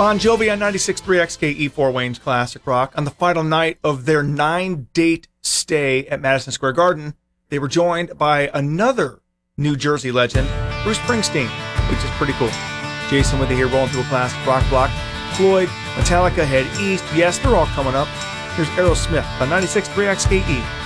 Bon Jovi on 96.3 XKE Fort Wayne's Classic Rock. On the final night of their 9-date stay at Madison Square Garden, they were joined by another New Jersey legend, Bruce Springsteen, which is pretty cool. Jason with you here, rolling through a classic rock block. Floyd, Metallica, Head East. Yes, they're all coming up. Here's Aerosmith on 96.3 XKE.